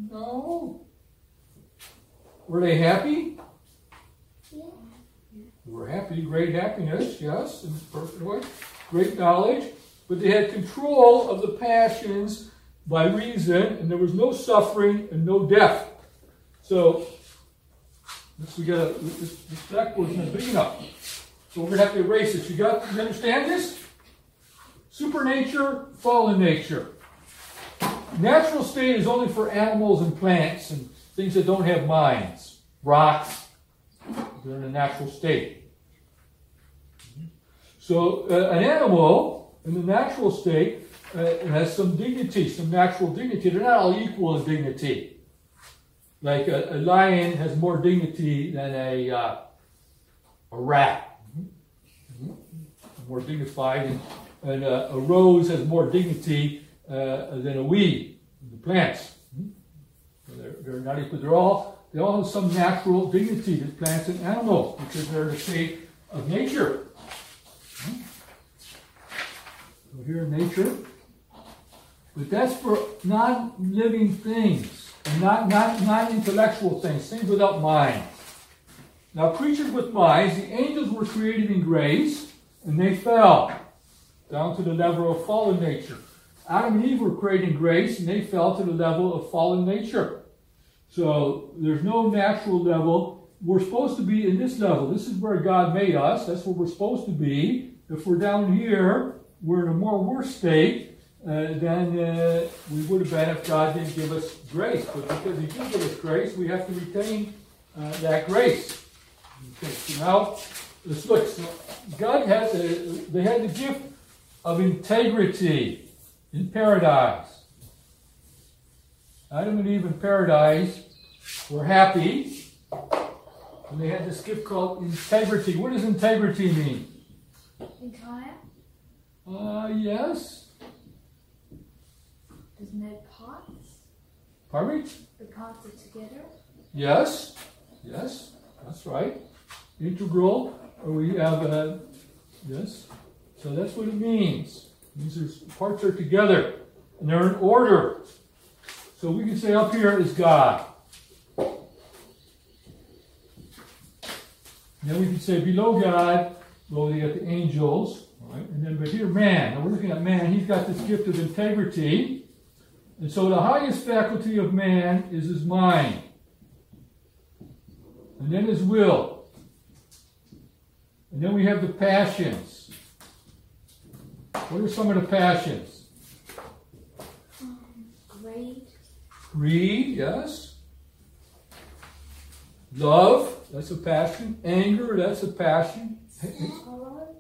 No. Were they happy? Yeah. They were happy, great happiness, yes, in a perfect way. Great knowledge. But they had control of the passions by reason, and there was no suffering and no death. So, this backboard is not big enough. So we're going to have to erase this. You understand this? Supernature, fallen nature. Natural state is only for animals and plants and things that don't have minds. Rocks, they're in a natural state. So an animal in the natural state has some dignity, some natural dignity. They're not all equal in dignity. Like a lion has more dignity than a rat. More dignified. And a rose has more dignity than a weed, the plants. They're not equal. They all have some natural dignity, the plants and animals, because they're in a state of nature. So here in nature. But that's for non-living things, and not intellectual things, things without mind. Now, creatures with minds, the angels were created in grace, and they fell down to the level of fallen nature. Adam and Eve were created in grace, and they fell to the level of fallen nature. So there's no natural level. We're supposed to be in this level. This is where God made us. That's where we're supposed to be. If we're down here, we're in a more worse state than we would have been if God didn't give us grace. But because He did give us grace, we have to retain that grace. Okay, so now let's look. So they had the gift of integrity in paradise. Adam and Eve in paradise were happy, and they had this gift called integrity. What does integrity mean? Entire? Yes. Doesn't it have parts? Pardon me? The parts are together? Yes. Yes, that's right. Integral, or we have, yes. So that's what it means. These parts are together, and they're in order. So we can say up here is God. Then we can say below God, well, you got the angels, right? And then, but here man. Now we're looking at man. He's got this gift of integrity. And so the highest faculty of man is his mind. And then his will. And then we have the passions. What are some of the passions? Greed, yes. Love, that's a passion. Anger, that's a passion.